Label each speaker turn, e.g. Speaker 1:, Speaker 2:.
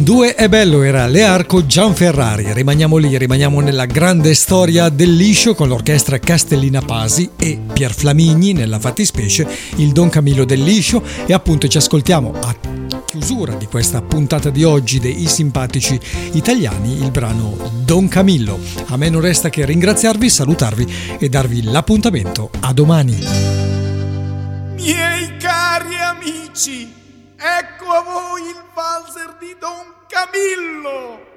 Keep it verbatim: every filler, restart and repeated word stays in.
Speaker 1: Due è bello era Learco Gianferrari. Rimaniamo lì, rimaniamo nella grande storia del liscio con l'orchestra Castellina Pasi e Pier Flamigni nella fattispecie, il Don Camillo del liscio, e appunto ci ascoltiamo a chiusura di questa puntata di oggi dei simpatici italiani il brano Don Camillo. A me non resta che ringraziarvi, salutarvi e darvi l'appuntamento a domani.
Speaker 2: Miei cari amici, ecco a voi il valzer di Don Camillo.